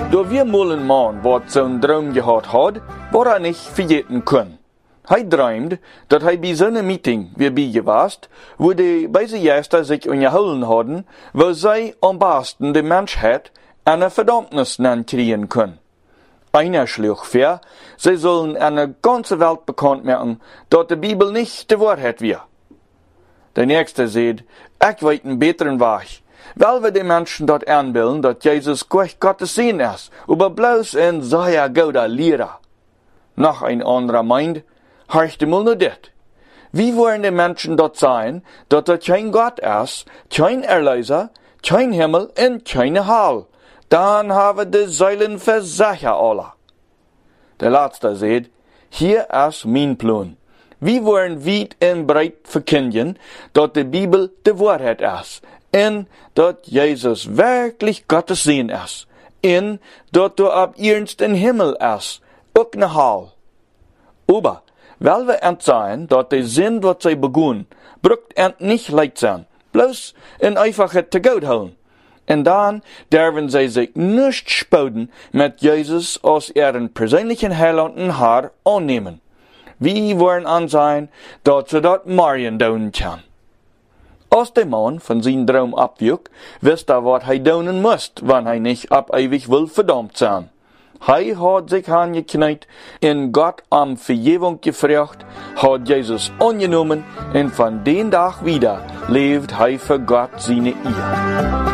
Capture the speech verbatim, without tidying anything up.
Da wir mal ein Mann, wat zo'n Traum gehad had, war er nicht vergeten können. Hij träumt, dat hij bij zo'n meeting weer bij geweest, wo die Beisejaster sich unterhalten hadden, wo zij am besten de Menschheit eine Verdammnis nan kriegen können. Einer schlug vor, sie sollen eine ganze Welt bekannt machen, dat de Bibel nicht die Wahrheit wir. Der nächste sagt, ich weiß einen besseren Weg. Weil wir den Menschen dort anbilden, dass Jesus Gottes Sohn ist, aber bloß ein sehr guter Lehrer. Noch ein anderer meint, horchte mal nur dit. Wie wollen die Menschen dort sein, dass dort kein Gott ist, kein Erlöser, kein Himmel und keine Hölle? Dann haben die Säulen versichert alle. Der Letzte sagt, hier ist mein Plan. Wir wollen weit und breit verkündigen, dass die Bibel die Wahrheit ist, und dass Jesus wirklich Gottes Sohn ist, und dass du ab ernst im Himmel ist, auch ne Hall. Aber, weil wir ent sein, dass die Sinn, was sie begonnen, brückt ent nicht leicht sein, bloß in Einfachheit zu Gott holen. Und dann dürfen sie sich nicht spoden mit Jesus als ihren persönlichen Heiland und Herr annehmen. Wir wollen ansehen, dass sie dort Marien tun kann. Als der Mann von seinem Traum abwürgt, wisst er, was er tun muss, wenn er nicht ab ewig will verdammt sein. Er hat sich angekniet, in Gott um Vergebung gefragt, hat Jesus angenommen und von dem Tag wieder lebt er für Gott seine Ehe.